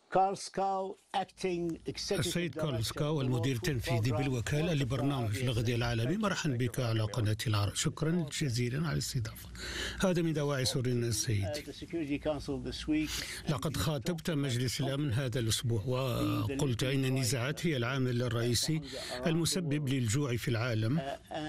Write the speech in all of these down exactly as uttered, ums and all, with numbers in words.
السيد كارل سكاو المدير التنفيذي بالوكالة لبرنامج الغذاء العالمي، مرحبا بك على قناة العرب. شكرا جزيلا على الاستضافة. هذا من دواعي سورنا السيد. لقد خاطبت مجلس الأمن هذا الأسبوع وقلت إن النزاعات هي العامل الرئيسي المسبب للجوع في العالم،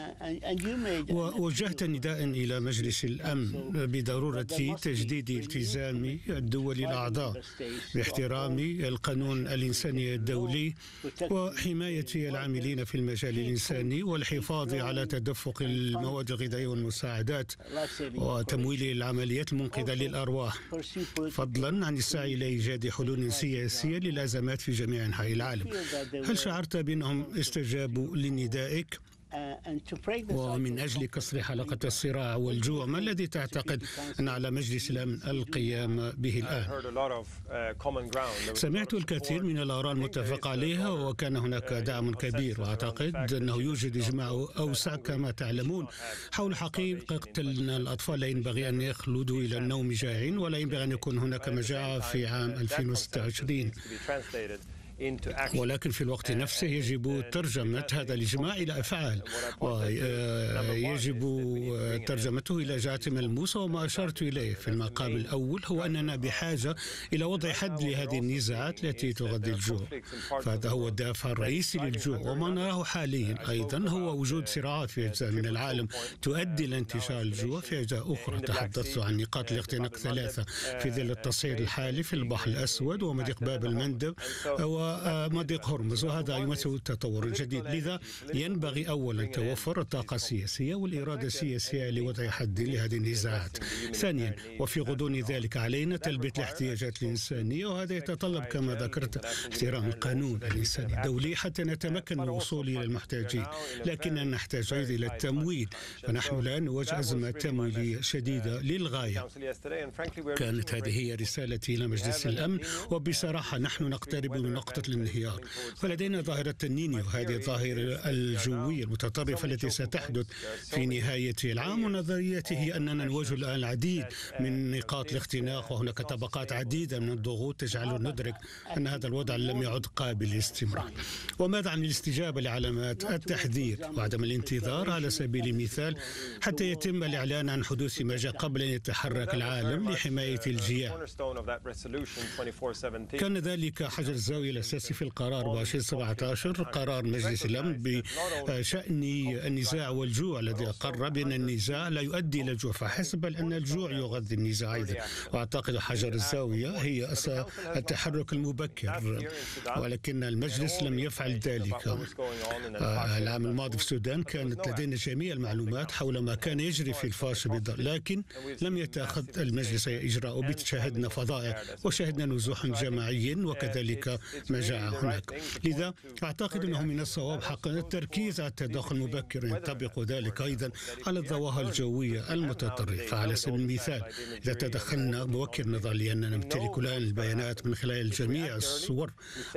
ووجهت نداء إلى مجلس الأمن بضرورة تجديد التزام الدول الأعضاء باحترام القانون الإنساني الدولي وحماية العاملين في المجال الإنساني والحفاظ على تدفق المواد الغذائية والمساعدات وتمويل العمليات المنقذة للأرواح، فضلا عن السعي إلى إيجاد حلول سياسية للأزمات في جميع أنحاء العالم. هل شعرت بأنهم استجابوا لندائك؟ ومن أجل كسر حلقة الصراع والجوع، ما الذي تعتقد أن على مجلس الأمن القيام به الآن؟ سمعت الكثير من الآراء المتفق عليها وكان هناك دعم كبير، وأعتقد أنه يوجد إجماع أوسع كما تعلمون حول حقيقة أن الأطفال لا ينبغي أن يخلدوا إلى النوم جائعين، ولا ينبغي أن يكون هناك مجاعة في عام ألفين وستة وعشرين. ولكن في الوقت نفسه يجب ترجمة هذا الإجماع إلى أفعال، ويجب ترجمته إلى جهات ملموسة. وما أشرت إليه في المقام الأول هو أننا بحاجة إلى وضع حد لهذه النزاعات التي تغذي الجوع، فهذا هو الدافع الرئيسي للجوع. وما نراه حاليا أيضا هو وجود صراعات في أجزاء من العالم تؤدي إلى انتشار الجوع في أجزاء أخرى. تحدثت عن نقاط الاختناق ثلاثة في ظل التصعيد الحالي في البحر الأسود ومضيق باب المندب ومضيق هرمز، وهذا يمثل تطور جديد. لذا ينبغي أولا توفر الطاقة السياسية والإرادة السياسية لوضع حد لهذه النزاعات. ثانيا، وفي غضون ذلك علينا تلبية الاحتياجات الإنسانية، وهذا يتطلب كما ذكرت احترام القانون الإنساني الدولي حتى نتمكن من الوصول إلى المحتاجين. لكننا نحتاج أيضا إلى التمويل، فنحن الآن نواجه أزمة تمويلية شديدة للغاية. كانت هذه هي رسالتي إلى مجلس الأمن، وبصراحة نحن نقترب من نقطة الانهيار. فلدينا ظاهرة النينيو، هذه الظاهرة الجوية المتطرفة التي ستحدث في نهاية العام، ونظريته هي أننا نواجه الآن العديد من نقاط الاختناق، وهناك طبقات عديدة من الضغوط تجعلنا ندرك أن هذا الوضع لم يعد قابل للاستمرار. وماذا عن الاستجابة لعلامات التحذير وعدم الانتظار على سبيل المثال حتى يتم الإعلان عن حدوث مجاعة قبل أن يتحرك العالم لحماية الجياع؟ كان ذلك حجر الزاوية الأساسي في القرار أربعة وعشرين سبعة عشر، قرار مجلس الأمن بشأن النزاع والجوع، الذي أقر بأن النزاع لا يؤدي إلى الجوع فحسب، بل أن الجوع يغذي النزاع أيضا. وأعتقد حجر الزاوية هي التحرك المبكر، ولكن المجلس لم يفعل ذلك. العام الماضي في السودان كانت لدينا جميع المعلومات حول ما كان يجري في الفاش البيضاء، لكن لم يتخذ المجلس أي إجراء، وبالتالي شاهدنا فظائع وشاهدنا نزوحا جماعيا وكذلك مجاعة هناك. لذا أعتقد أنه من الصواب حقا التركيز على التدخل المبكر، ينطبق ذلك أيضا على الظواهر الجوية المتطرفة. على سبيل المثال، إذا تدخلنا مبكر نظرا لأننا نمتلك الآن البيانات من خلال جميع الصور